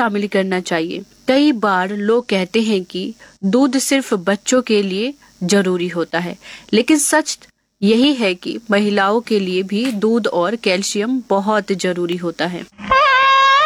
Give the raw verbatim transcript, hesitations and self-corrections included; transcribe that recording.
शामिल करना चाहिए। कई बार लोग कहते हैं कि दूध सिर्फ बच्चों के लिए जरूरी होता है, लेकिन सच यही है कि महिलाओं के लिए भी दूध और कैल्शियम बहुत जरूरी होता है।